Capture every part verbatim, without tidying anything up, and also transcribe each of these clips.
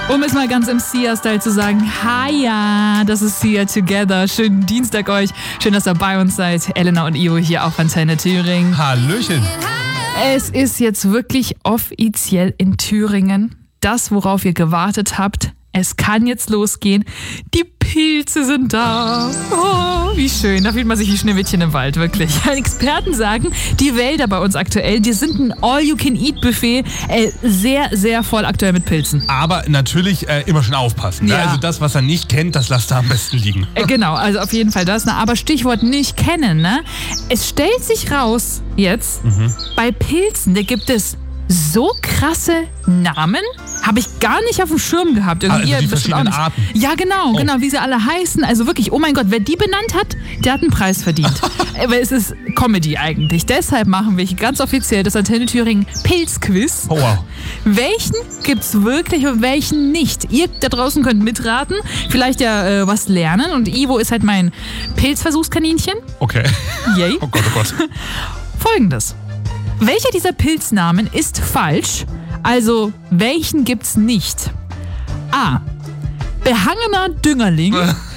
Um es mal ganz im Sia-Style zu sagen, hiya, das ist Sia Together. Schönen Dienstag euch. Schön, dass ihr bei uns seid. Elena und Ivo hier auf Antenne Thüringen. Hallöchen. Es ist jetzt wirklich offiziell in Thüringen. Das, worauf ihr gewartet habt. Es kann jetzt losgehen. Die Pilze sind da. Oh, wie schön. Da fühlt man sich wie Schneewittchen im Wald, wirklich. Experten sagen, die Wälder bei uns aktuell, die sind ein All-You-Can-Eat-Buffet. Äh, sehr, sehr voll aktuell mit Pilzen. Aber natürlich äh, immer schon aufpassen. Ja. Ne? Also das, was er nicht kennt, das lasst er am besten liegen. Äh, genau, also auf jeden Fall das. Ne? Aber Stichwort nicht kennen. Ne? Es stellt sich raus jetzt, mhm. bei Pilzen, da gibt es so krasse Namen, habe ich gar nicht auf dem Schirm gehabt. Irgendwie also die verschiedenen Arten. Ja, genau, oh. genau, wie sie alle heißen. Also wirklich, oh mein Gott, wer die benannt hat, der hat einen Preis verdient. Aber es ist Comedy eigentlich. Deshalb machen wir hier ganz offiziell das Antenne Thüringen Pilzquiz. Oh wow. Welchen gibt's wirklich und welchen nicht? Ihr da draußen könnt mitraten, vielleicht ja äh, was lernen. Und Ivo ist halt mein Pilzversuchskaninchen. Okay. Yay. Oh Gott, oh Gott. Folgendes. Welcher dieser Pilznamen ist falsch? Also, welchen gibt's nicht? A. Behangener Düngerling.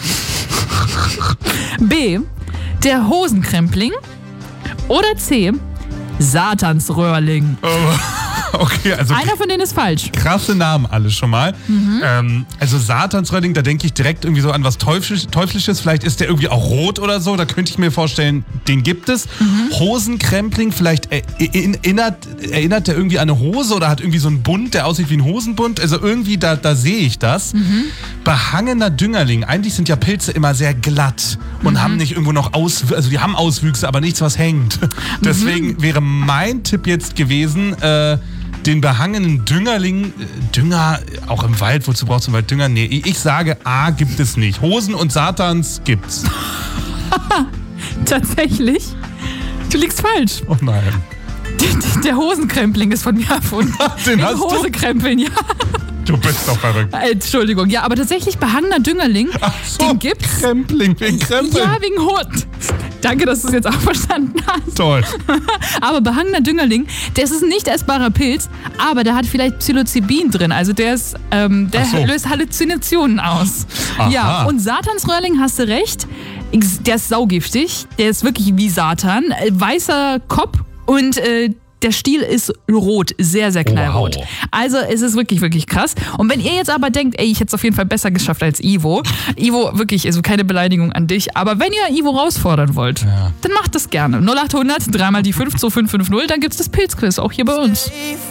B. Der Hosenkrempling. Oder C. Satansröhrling. Okay, also einer von denen ist falsch. Krasse Namen alle schon mal. Mhm. Ähm, also Satansröhrling, da denke ich direkt irgendwie so an was Teuflisch, Teuflisches. Vielleicht ist der irgendwie auch rot oder so. Da könnte ich mir vorstellen, den gibt es. Mhm. Hosenkrempling, vielleicht erinnert, erinnert der irgendwie an eine Hose oder hat irgendwie so einen Bund, der aussieht wie ein Hosenbund. Also irgendwie, da, da sehe ich das. Mhm. Behangener Düngerling. Eigentlich sind ja Pilze immer sehr glatt und mhm. haben nicht irgendwo noch Auswüchse. Also die haben Auswüchse, aber nichts, was hängt. Deswegen mhm. wäre mein Tipp jetzt gewesen, äh, den behangenen Düngerling, Dünger, auch im Wald, wozu brauchst du im Wald Dünger? Nee, ich sage, A, gibt es nicht. Hosen und Satans gibt's. Tatsächlich? Du liegst falsch. Oh nein. Der, der Hosenkrempling ist von mir erfunden. Den hast du? Hosekrempeln, ja. Du bist doch verrückt. Entschuldigung, ja, aber tatsächlich behangener Düngerling, Ach so, den gibt's. Krempling, wegen Krempeln. Ja, wegen Hund. Danke, dass du es jetzt auch verstanden hast. Toll. Aber behangener Düngerling, das ist ein nicht essbarer Pilz, aber der hat vielleicht Psilocybin drin. Also der ist, ähm, der so. löst Halluzinationen aus. Aha. Ja, und Satansröhrling, hast du recht, der ist saugiftig. Der ist wirklich wie Satan. Weißer Kopf und äh, der Stiel ist rot, sehr, sehr knallrot. Wow. Also es ist wirklich, wirklich krass. Und wenn ihr jetzt aber denkt, ey, ich hätte es auf jeden Fall besser geschafft als Ivo. Ivo, wirklich, also keine Beleidigung an dich. Aber wenn ihr Ivo herausfordern wollt, ja. dann macht das gerne. null acht hundert, dreimal die fünf zwei fünf fünf null, dann gibt's das Pilzquiz, auch hier bei uns.